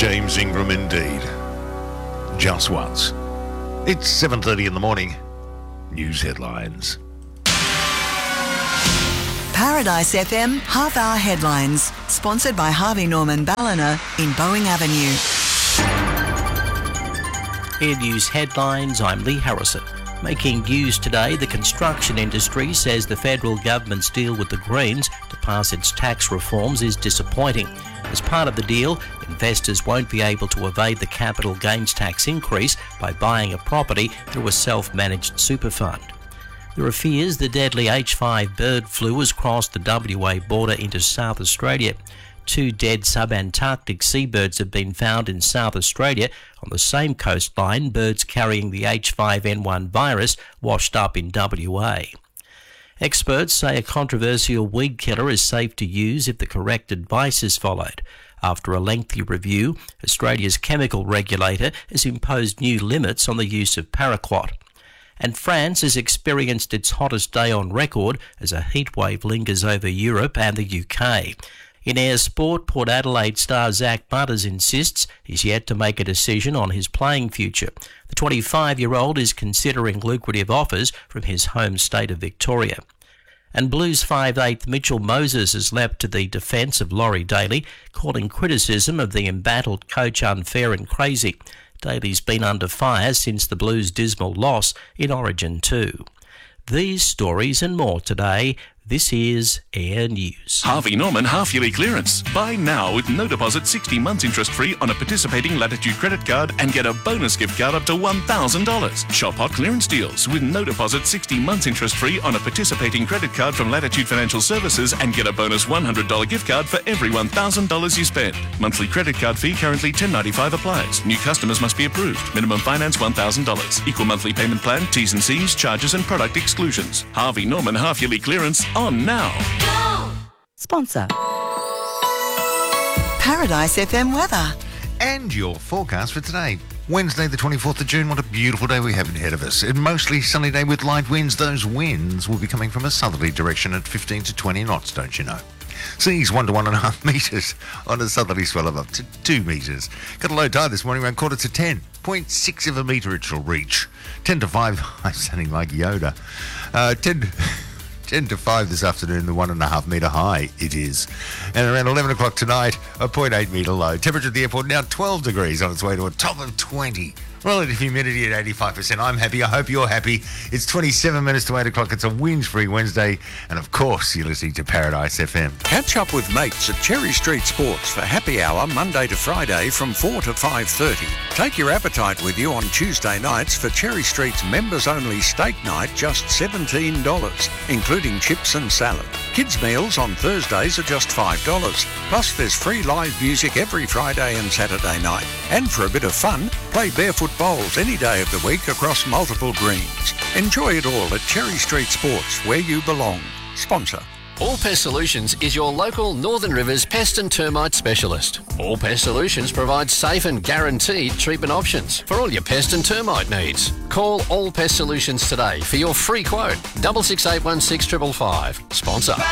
James Ingram indeed. Just once. It's 7:30 in the morning. News headlines. Paradise FM half-hour headlines, sponsored by Harvey Norman Ballina in Boeing Avenue. Air News headlines, I'm Lee Harrison. Making news today, the construction industry says the federal government's deal with the Greens to pass its tax reforms is disappointing. As part of the deal, investors won't be able to evade the capital gains tax increase by buying a property through a self-managed super fund. There are fears the deadly H5 bird flu has crossed the WA border into South Australia. 2 dead subantarctic seabirds have been found in South Australia on the same coastline. Birds carrying the H5N1 virus washed up in WA. Experts say a controversial weed killer is safe to use if the correct advice is followed. After a lengthy review, Australia's chemical regulator has imposed new limits on the use of paraquat. And France has experienced its hottest day on record as a heatwave lingers over Europe and the UK. In air sport, Port Adelaide star Zach Butters insists he's yet to make a decision on his playing future. The 25-year-old is considering lucrative offers from his home state of Victoria. And Blues 5'8" Mitchell Moses has leapt to the defence of Laurie Daly, calling criticism of the embattled coach unfair and crazy. Daly's been under fire since the Blues' dismal loss in Origin 2. These stories and more today. This is Air News. Harvey Norman half-yearly clearance. Buy now with no deposit, 60 months interest-free on a participating Latitude credit card and get a bonus gift card up to $1,000. Shop hot clearance deals with no deposit, 60 months interest-free on a participating credit card from Latitude Financial Services and get a bonus $100 gift card for every $1,000 you spend. Monthly credit card fee currently $10.95 applies. New customers must be approved. Minimum finance $1,000. Equal monthly payment plan, T's and C's, charges and product exclusions. Harvey Norman half-yearly clearance on now. Go! Sponsor. Paradise FM weather. And your forecast for today. Wednesday the 24th of June. What a beautiful day we have ahead of us. A mostly sunny day with light winds. Those winds will be coming from a southerly direction at 15 to 20 knots, don't you know? Seas 1 to 1.5 metres on a southerly swell of up to 2 metres. Got a low tide this morning around quarter to 10. 0.6 of a metre it shall reach. 10 to 5. I'm sounding like Yoda. 10 to 5 this afternoon, the 1.5 metre high it is. And around 11 o'clock tonight, a 0.8 metre low. Temperature at the airport now 12 degrees on its way to a top of 20. Relative humidity at 85%. I'm happy. I hope you're happy. It's 27 minutes to 8 o'clock. It's a whinge-free Wednesday. And, of course, you're listening to Paradise FM. Catch up with mates at Cherry Street Sports for happy hour Monday to Friday from 4 to 5:30. Take your appetite with you on Tuesday nights for Cherry Street's members-only steak night, just $17, including chips and salad. Kids' meals on Thursdays are just $5. Plus, there's free live music every Friday and Saturday night. And for a bit of fun, play barefoot bowls any day of the week across multiple greens. Enjoy it all at Cherry Street Sports, where you belong. Sponsor. All Pest Solutions is your local Northern Rivers pest and termite specialist. All Pest Solutions provides safe and guaranteed treatment options for all your pest and termite needs. Call All Pest Solutions today for your free quote. 66816555. Sponsor.